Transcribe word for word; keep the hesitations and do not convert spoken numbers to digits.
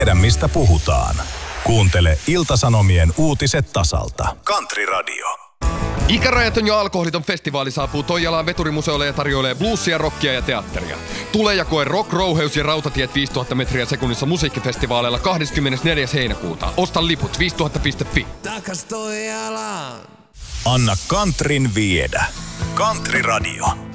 Tiedä mistä puhutaan. Kuuntele Ilta-Sanomien uutiset tasalta. Country Radio. Ikärajaton ja alkoholiton festivaali saapuu Toijalaan Veturimuseolle ja tarjoilee bluesia, rockia ja teatteria. Tule ja koe Rock, Rouheus ja Rautatiet viisituhatta metriä sekunnissa musiikkifestivaaleilla kahdeskymmenesneljäs heinäkuuta. Osta liput viisituhatta piste fi. Anna Countryn viedä. Country Radio.